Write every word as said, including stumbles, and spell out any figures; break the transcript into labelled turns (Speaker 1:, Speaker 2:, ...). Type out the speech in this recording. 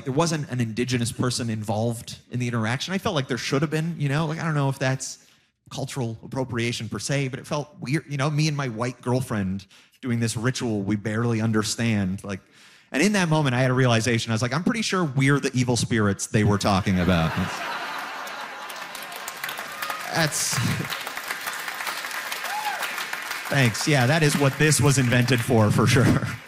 Speaker 1: there wasn't an indigenous person involved in the interaction. I felt like there should have been, you know, like I don't know if that's cultural appropriation per se, but it felt weird, you know, me and my white girlfriend doing this ritual we barely understand, like, and in that moment I had a realization. I was like, I'm pretty sure we're the evil spirits they were talking about. That's thanks. Yeah, that is what this was invented for, for sure.